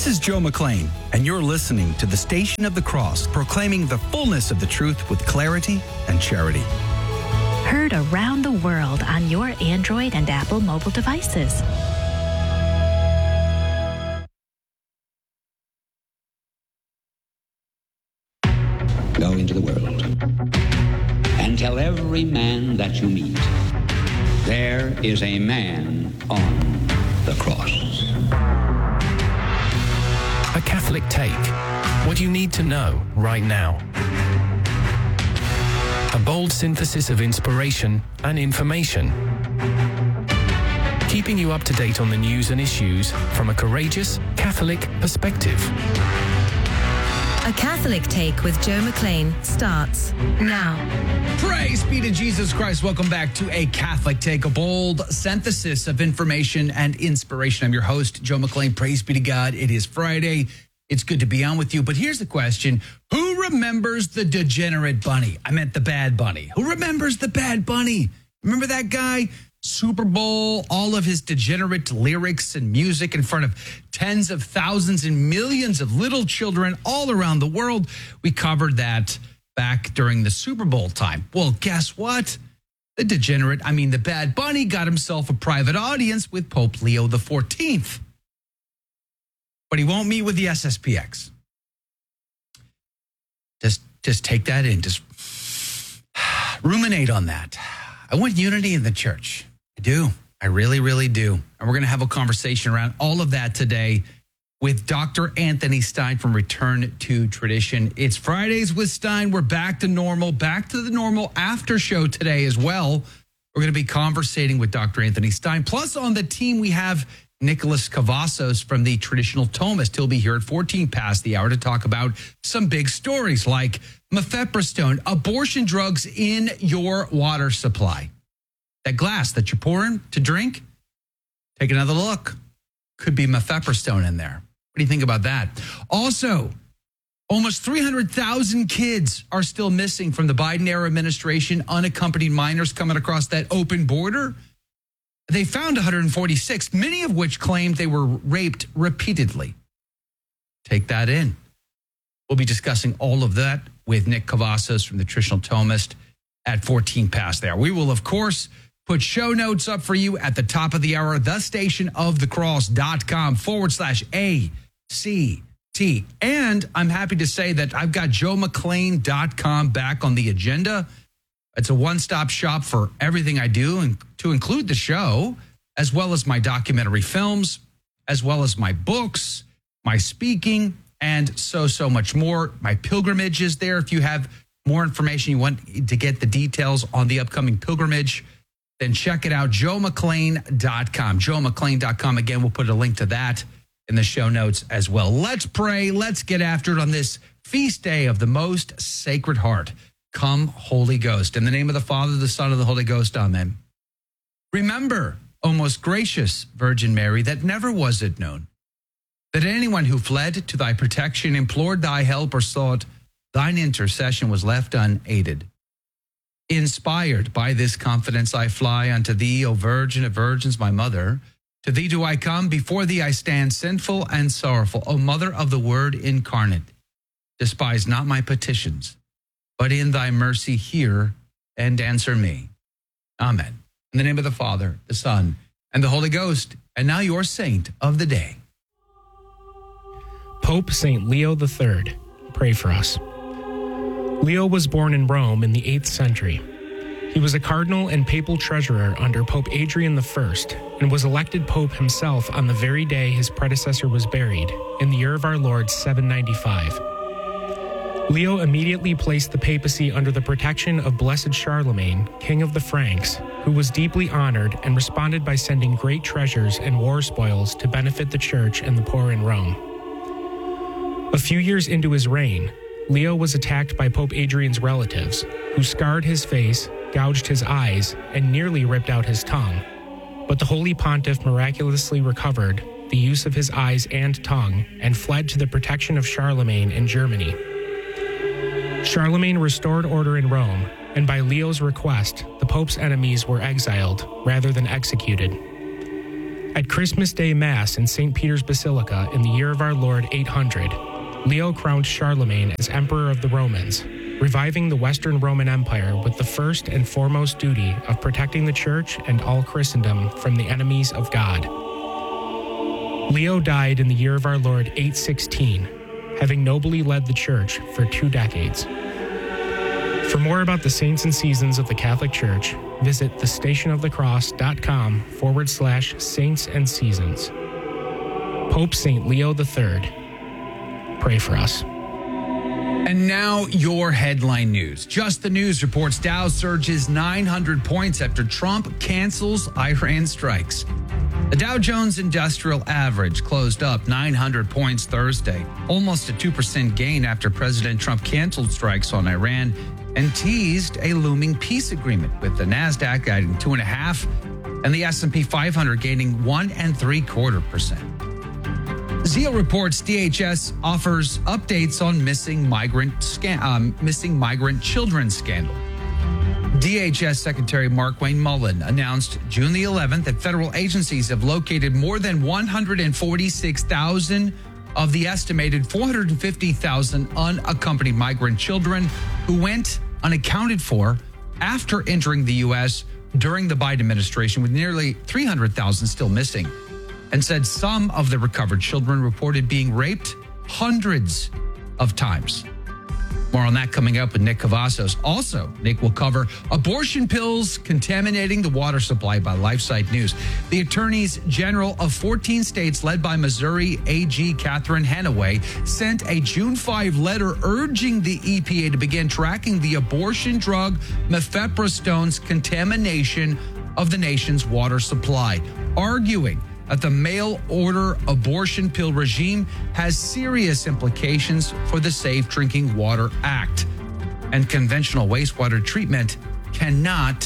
This is Joe McLean, and you're listening to the Station of the Cross, proclaiming the fullness of the truth with clarity and charity. Heard around the world on your Android and Apple mobile devices. Go into the world and tell every man that you meet, there is a man on the cross. A Catholic Take. What you need to know right now. A bold synthesis of inspiration and information. Keeping you up to date on the news and issues from a courageous Catholic perspective. A Catholic Take with Joe McLean starts now. Praise be to Jesus Christ. Welcome back to A Catholic Take, a bold synthesis of information and inspiration. I'm your host, Joe McLean. Praise be to God. It is Friday. It's good to be on with you. But here's the question. Who remembers the degenerate bunny? I meant the bad bunny. Who remembers the bad bunny? Remember that guy? Super Bowl, all of his degenerate lyrics and music in front of tens of thousands and millions of little children all around the world. We covered that back during the Super Bowl time. Well, guess what? The Bad Bunny got himself a private audience with Pope Leo XIV. But he won't meet with the SSPX. Just take that in. Just ruminate on that. I want unity in the church. I do. I really, really do. And we're going to have a conversation around all of that today with Dr. Anthony Stine from Return to Tradition. It's Fridays with Stine. We're back to the normal after show today as well. We're going to be conversating with Dr. Anthony Stine. Plus on the team, we have Nicholas Cavazos from the Traditional Thomist. He'll be here at 14 past the hour to talk about some big stories like mifepristone, abortion drugs in your water supply. That glass that you're pouring to drink, take another look. Could be mifepristone in there. What do you think about that? Also, almost 300,000 kids are still missing from the Biden-era administration, unaccompanied minors coming across that open border. They found 146, many of which claimed they were raped repeatedly. Take that in. We'll be discussing all of that with Nick Cavazos from the Traditional Thomist at 14 past there. We will, of course, put show notes up for you at the top of the hour, thestationofthecross.com/ACT. And I'm happy to say that I've got joemclean.com back on the agenda. It's a one-stop shop for everything I do, and to include the show, as well as my documentary films, as well as my books, my speaking, and so much more. My pilgrimage is there. If you have more information, you want to get the details on the upcoming pilgrimage, then check it out, joemclean.com. joemclean.com. Again, we'll put a link to that in the show notes as well. Let's pray. Let's get after it on this feast day of the most Sacred Heart. Come, Holy Ghost. In the name of the Father, the Son, and the Holy Ghost. Amen. Remember, O most gracious Virgin Mary, that never was it known that anyone who fled to thy protection, implored thy help, or sought thine intercession was left unaided. Inspired by this confidence, I fly unto thee, O Virgin of Virgins, my mother. To thee do I come, before thee I stand sinful and sorrowful. O Mother of the Word incarnate, despise not my petitions, but in thy mercy hear and answer me. Amen. In the name of the Father, the Son, and the Holy Ghost. And now your saint of the day. Pope St. Leo III, pray for us. Leo was born in Rome in the 8th century. He was a cardinal and papal treasurer under Pope Adrian I and was elected pope himself on the very day his predecessor was buried, in the year of our Lord 795. Leo immediately placed the papacy under the protection of Blessed Charlemagne, king of the Franks, who was deeply honored and responded by sending great treasures and war spoils to benefit the church and the poor in Rome. A few years into his reign, Leo was attacked by Pope Adrian's relatives, who scarred his face, gouged his eyes, and nearly ripped out his tongue. But the Holy Pontiff miraculously recovered the use of his eyes and tongue and fled to the protection of Charlemagne in Germany. Charlemagne restored order in Rome, and by Leo's request, the Pope's enemies were exiled rather than executed. At Christmas Day Mass in St. Peter's Basilica in the year of our Lord 800, Leo crowned Charlemagne as Emperor of the Romans, reviving the Western Roman Empire with the first and foremost duty of protecting the Church and all Christendom from the enemies of God. Leo died in the year of our Lord 816, having nobly led the Church for 2 decades. For more about the saints and seasons of the Catholic Church, visit thestationofthecross.com/saints and seasons. Pope St. Leo III, pray for us. And now your headline news. Just the News reports Dow surges 900 points after Trump cancels Iran strikes. The Dow Jones Industrial Average closed up 900 points Thursday, almost a 2% gain after President Trump canceled strikes on Iran and teased a looming peace agreement, with the NASDAQ adding 2.5% and the S&P 500 gaining 1.75%. Zeal reports DHS offers updates on missing migrant children scandal. DHS Secretary Markwayne Mullin announced June the 11th that federal agencies have located more than 146,000 of the estimated 450,000 unaccompanied migrant children who went unaccounted for after entering the U.S. during the Biden administration, with nearly 300,000 still missing, and said some of the recovered children reported being raped hundreds of times. More on that coming up with Nick Cavazos. Also, Nick will cover abortion pills contaminating the water supply by LifeSite News. The attorneys general of 14 states, led by Missouri AG Catherine Hanaway, sent a June 5 letter urging the EPA to begin tracking the abortion drug mifeprostone's contamination of the nation's water supply, arguing that the mail order abortion pill regime has serious implications for the Safe Drinking Water Act. And conventional wastewater treatment cannot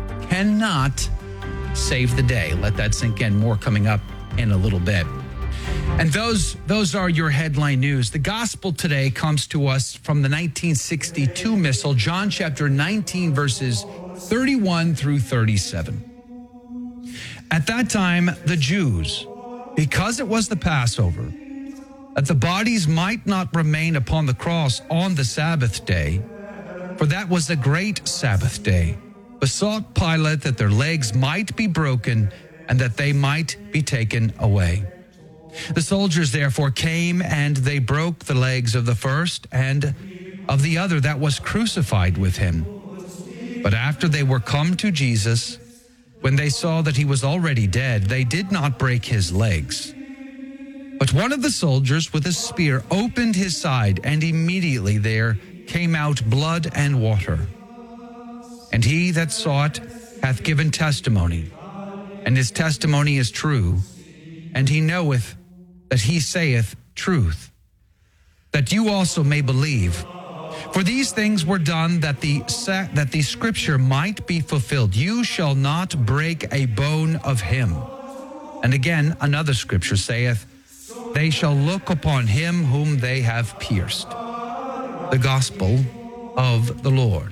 save the day. Let that sink in. More coming up in a little bit. And those are your headline news. The gospel today comes to us from the 1962 missal, John chapter 19, verses 31 through 37. At that time, the Jews, because it was the Passover, that the bodies might not remain upon the cross on the Sabbath day, for that was a great Sabbath day, besought Pilate that their legs might be broken and that they might be taken away. The soldiers therefore came, and they broke the legs of the first and of the other that was crucified with him. But after they were come to Jesus, when they saw that he was already dead, they did not break his legs. But one of the soldiers with a spear opened his side, and immediately there came out blood and water. And he that saw it hath given testimony, and his testimony is true, and he knoweth that he saith truth, that you also may believe. For these things were done that the scripture might be fulfilled. You shall not break a bone of him. And again, another scripture saith, they shall look upon him whom they have pierced. The gospel of the Lord.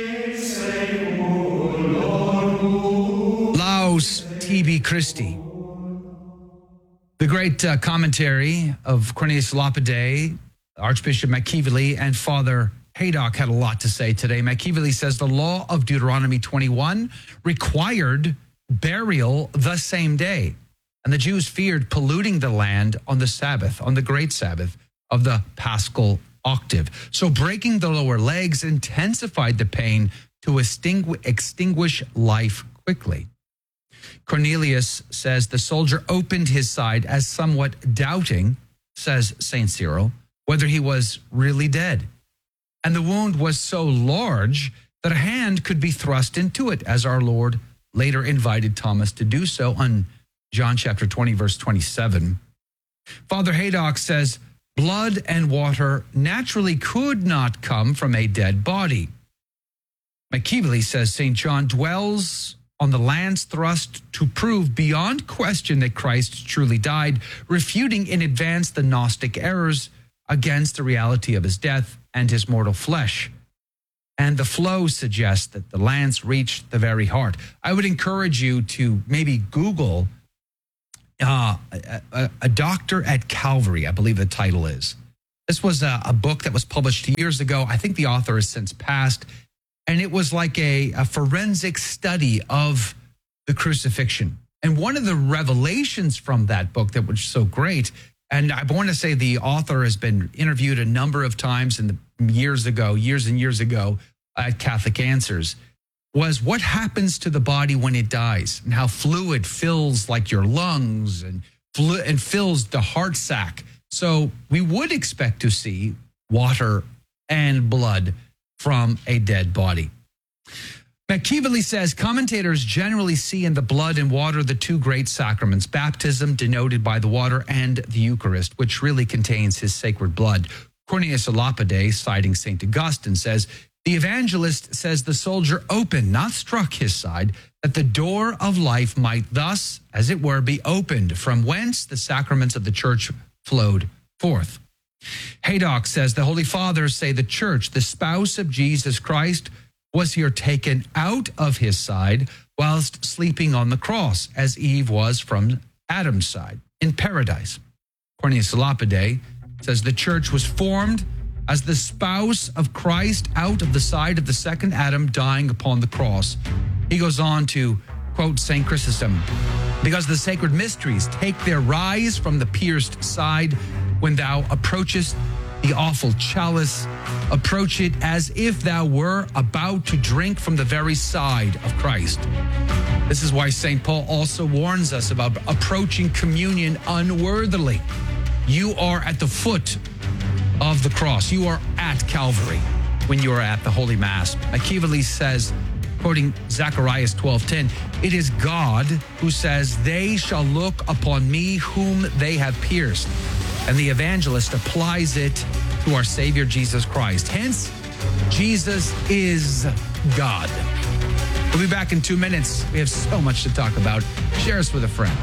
Laus tibi Christi. The great commentary of Cornelius Lapide, Archbishop McKeevely, and Father Haydock had a lot to say today. McKeevely says the law of Deuteronomy 21 required burial the same day, and the Jews feared polluting the land on the Sabbath, on the great Sabbath of the Paschal octave. So breaking the lower legs intensified the pain to extinguish life quickly. Cornelius says the soldier opened his side as somewhat doubting, says St. Cyril, whether he was really dead. And the wound was so large that a hand could be thrust into it, as our Lord later invited Thomas to do so on John chapter 20, verse 27. Father Haydock says blood and water naturally could not come from a dead body. McKeevely says St. John dwells on the lance thrust to prove beyond question that Christ truly died, refuting in advance the Gnostic errors against the reality of his death and his mortal flesh. And the flow suggests that the lance reached the very heart. I would encourage you to maybe Google A Doctor at Calvary, I believe the title is. This was a book that was published years ago. I think the author has since passed. And it was like a forensic study of the crucifixion. And one of the revelations from that book that was so great, and I want to say the author has been interviewed a number of times years and years ago at Catholic Answers, was what happens to the body when it dies and how fluid fills like your lungs and fills the heart sac. So we would expect to see water and blood from a dead body. McKeeverly says commentators generally see in the blood and water the two great sacraments, baptism denoted by the water and the Eucharist, which really contains his sacred blood. Cornelius a Lapide, citing St. Augustine, says, the evangelist says the soldier opened, not struck his side, that the door of life might thus, as it were, be opened, from whence the sacraments of the church flowed forth. Haydock says the Holy Fathers say the church, the spouse of Jesus Christ, was here taken out of his side whilst sleeping on the cross, as Eve was from Adam's side in paradise. Cornelius a Lapide says the church was formed as the spouse of Christ out of the side of the second Adam dying upon the cross. He goes on to quote St. Chrysostom, because the sacred mysteries take their rise from the pierced side. When thou approachest the awful chalice, approach it as if thou were about to drink from the very side of Christ. This is why St. Paul also warns us about approaching communion unworthily. You are at the foot of the cross. You are at Calvary when you are at the Holy Mass. McKeeverly says, quoting Zacharias 12:10, it is God who says, they shall look upon me whom they have pierced. And the evangelist applies it to our Savior Jesus Christ. Hence, Jesus is God. We'll be back in 2 minutes. We have so much to talk about. Share us with a friend.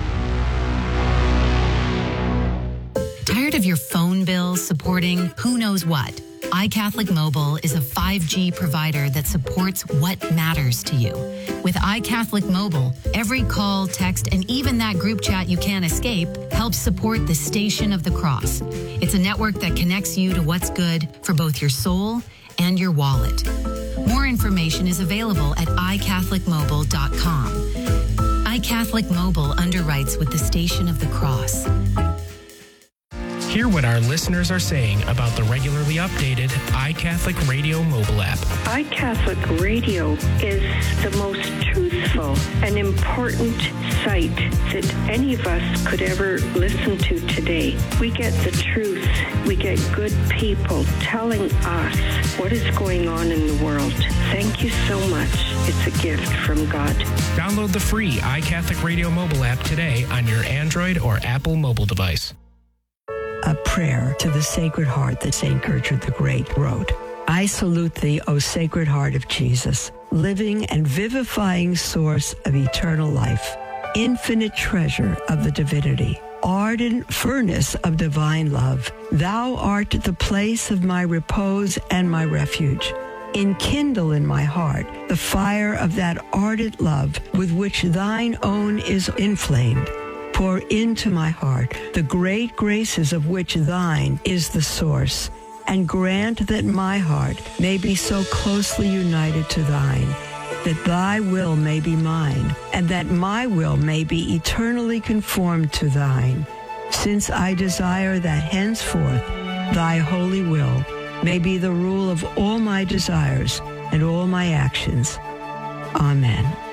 Tired of your phone bill supporting who knows what? iCatholic Mobile is a 5G provider that supports what matters to you. With iCatholic Mobile, every call, text, and even that group chat you can't escape helps support the Station of the Cross. It's a network that connects you to what's good for both your soul and your wallet. More information is available at iCatholicMobile.com. iCatholic Mobile underwrites with the Station of the Cross. Hear what our listeners are saying about the regularly updated iCatholic Radio mobile app. iCatholic Radio is the most truthful and important site that any of us could ever listen to today. We get the truth. We get good people telling us what is going on in the world. Thank you so much. It's a gift from God. Download the free iCatholic Radio mobile app today on your Android or Apple mobile device. A prayer to the Sacred Heart that St. Gertrude the Great wrote. I salute thee, O Sacred Heart of Jesus, living and vivifying source of eternal life, infinite treasure of the divinity, ardent furnace of divine love. Thou art the place of my repose and my refuge. Enkindle in my heart the fire of that ardent love with which thine own is inflamed. Pour into my heart the great graces of which thine is the source, and grant that my heart may be so closely united to thine, that thy will may be mine, and that my will may be eternally conformed to thine, since I desire that henceforth thy holy will may be the rule of all my desires and all my actions. Amen.